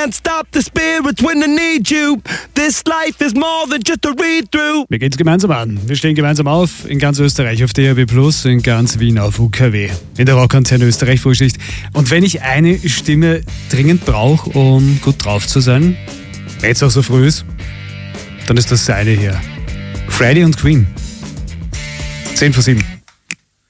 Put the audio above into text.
can't stop the spirits when I need you. This life is more than just a read-through. Wir gehen's gemeinsam an. Wir stehen gemeinsam auf in ganz Österreich auf DAB+, in ganz Wien auf UKW. In der Rockantenne Österreich Frühschicht. Und wenn ich eine Stimme dringend brauche, um gut drauf zu sein, wenn es auch so früh ist, dann ist das seine hier. Freddie und Queen. 10 vor 7.